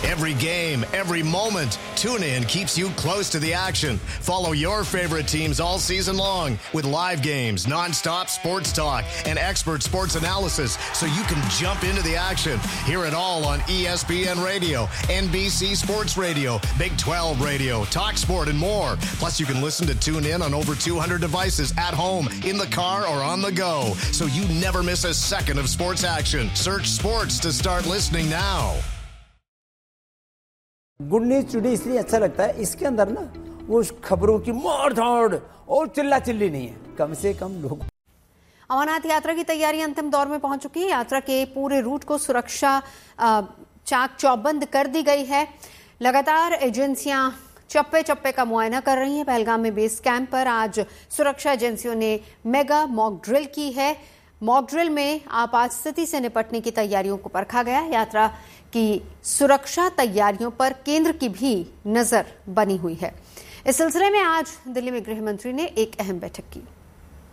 Every game, every moment, TuneIn keeps you close to the action. Follow your favorite teams all season long with live games, nonstop sports talk, and expert sports analysis so you can jump into the action. Hear it all on ESPN Radio, NBC Sports Radio, Big 12 Radio, Talk Sport, and more. Plus, you can listen to TuneIn on over 200 devices at home, in the car, or on the go. So you never miss a second of sports action. Search sports to start listening now. Good news today इसलिए अच्छा लगता है, इसके अंदर ना वो खबरों की मार धाड़ और चिल्ला चिल्ली नहीं है, कम से कम लोग। अमरनाथ यात्रा की तैयारी अंतिम दौर में पहुंच चुकी है। यात्रा के पूरे रूट को सुरक्षा चाक चौबंद कर दी गई है। लगातार एजेंसियां चप्पे चप्पे का मुआयना कर रही हैं। पहलगाम में बेस कैंप पर आज सुरक्षा एजेंसियों ने मेगा मॉक ड्रिल की है। मॉक ड्रिल में आपात स्थिति से निपटने की तैयारियों को परखा गया। यात्रा की सुरक्षा तैयारियों पर केंद्र की भी नजर बनी हुई है। इस सिलसिले में आज दिल्ली में गृह मंत्री ने एक अहम बैठक की।